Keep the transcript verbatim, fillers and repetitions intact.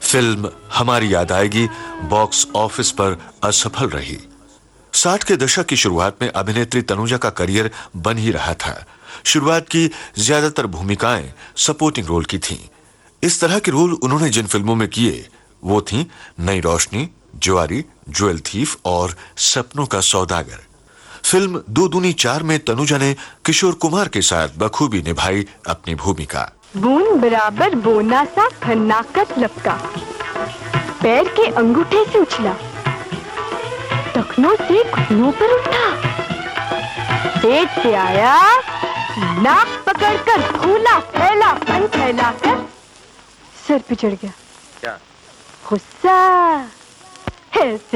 Film हमारी याद आएगी बॉक्स ऑफिस पर असफल रही। साठ के दशक की शुरुआत में अभिनेत्री तनुजा का करियर बन ही रहा था। शुरुआत की ज्यादातर भूमिकाएं सपोर्टिंग रोल की थीं। इस तरह के रोल उन्होंने जिन फिल्मों में किए वो थीं नई रोशनी, जुआरी, ज्वेल थीफ और सपनों का सौदागर। फिल्म दो दूनी चार में तनुजा ने किशोर कुमार के साथ बखूबी निभाई अपनी भूमिका। बूंद बराबर बोना सा खन्नाकत लपका, पैर के अंगूठे से उछला, टखनों से घुटनों पर उठा, पेट से आया, नाक पकड़कर फूला फैला फन फैलाकर सिर पे चढ़ गया। क्या? गुस्सा ऐसे